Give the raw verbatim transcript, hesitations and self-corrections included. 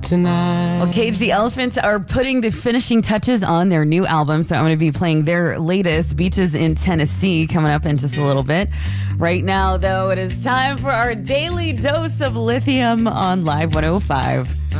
tonight. Well, Cage the Elephant are putting the finishing touches on their new album, so I'm going to be playing their latest, Beaches in Tennessee, coming up in just a little bit. Right now, though, it is time for our daily dose of lithium on Live one oh five.